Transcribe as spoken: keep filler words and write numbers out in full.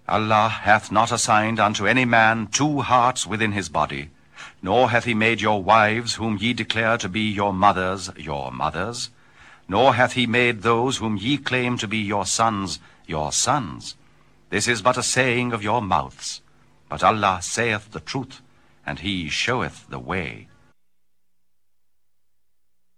Allah hath not assigned unto any man two hearts within his body, nor hath he made your wives, whom ye declare to be your mothers, your mothers, nor hath he made those whom ye claim to be your sons, your sons. This is but a saying of your mouths. But Allah saith the truth, and he showeth the way.